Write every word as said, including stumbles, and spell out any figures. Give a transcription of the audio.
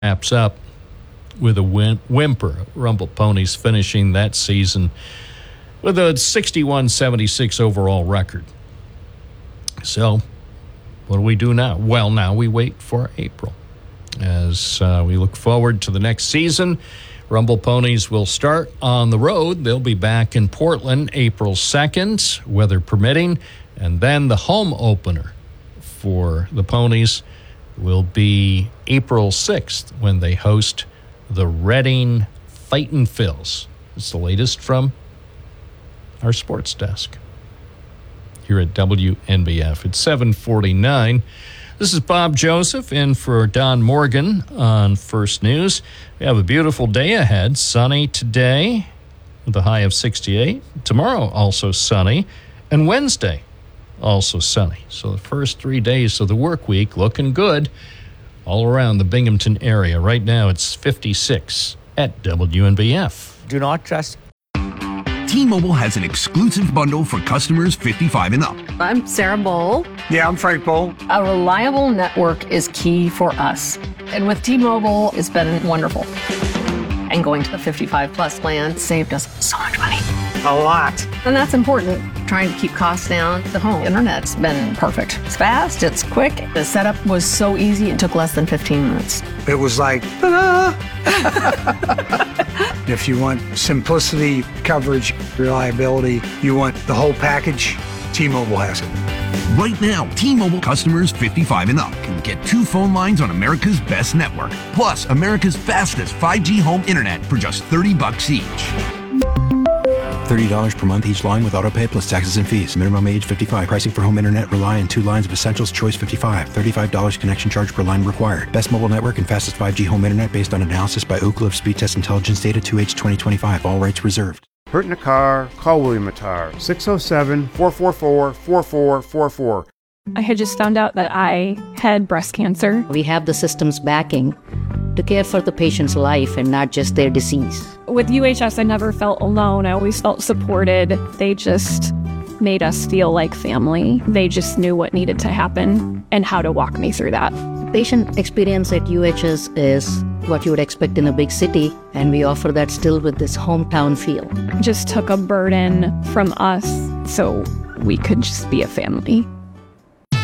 wraps up with a win- whimper. Rumble Ponies finishing that season with a sixty-one seventy-six overall record. So, what do we do now? Well, now we wait for April. As uh, we look forward to the next season, Rumble Ponies will start on the road. They'll be back in Portland April second, weather permitting. And then the home opener for the Ponies will be April sixth when they host the Reading Fightin' Phils. It's the latest from our sports desk here at W N B F. It's seven forty-nine. This is Bob Joseph in for Don Morgan on First News. We have a beautiful day ahead. Sunny today with a high of sixty-eight. Tomorrow also sunny. And Wednesday also sunny. So the first three days of the work week looking good all around the Binghamton area. Right now it's fifty-six at W N B F. Do not trust. T-Mobile has an exclusive bundle for customers fifty-five and up. I'm Sarah Bowl. Yeah, I'm Frank Bowl. A reliable network is key for us. And with T-Mobile, it's been wonderful. And going to the fifty-five plus plan saved us so much money. A lot. And that's important. Trying to keep costs down. The home internet's been perfect. It's fast, it's quick. The setup was so easy, it took less than fifteen minutes. It was like, ta-da! If you want simplicity, coverage, reliability, you want the whole package, T-Mobile has it. Right now, T-Mobile customers fifty-five and up can get two phone lines on America's best network, plus America's fastest five G home internet for just thirty bucks each. thirty dollars per month each line with autopay plus taxes and fees. Minimum age fifty-five. Pricing for home internet rely on two lines of Essentials Choice fifty-five. thirty-five dollars connection charge per line required. Best mobile network and fastest five G home internet based on analysis by Ookla of Speed Test Intelligence data two H twenty twenty-five. All rights reserved. Hurt in a car? Call William Attar. six oh seven, four four four, four four four four. I had just found out that I had breast cancer. We have the system's backing to care for the patient's life and not just their disease. With U H S, I never felt alone. I always felt supported. They just made us feel like family. They just knew what needed to happen and how to walk me through that. Patient experience at U H S is what you would expect in a big city, and we offer that still with this hometown feel. Just took a burden from us so we could just be a family.